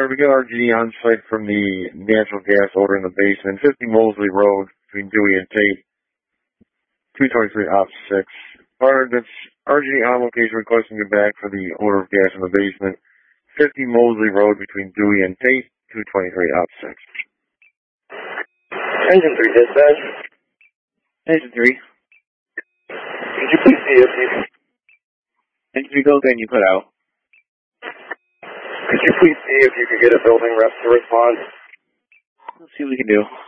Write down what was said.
Fire, we got RGD on site from the natural gas odor in the basement, 50 Mosley Road between Dewey and Tate, 223 Op 6. Fire, that's RGD on location requesting you back for the odor of gas in the basement, 50 Mosley Road between Dewey and Tate, 223 Op 6. Engine 3 dispatch. Engine 3. Could you please see if you... Engine 3, go again, you put out. Could you please see if you could get a building rep to respond? Let's see what we can do.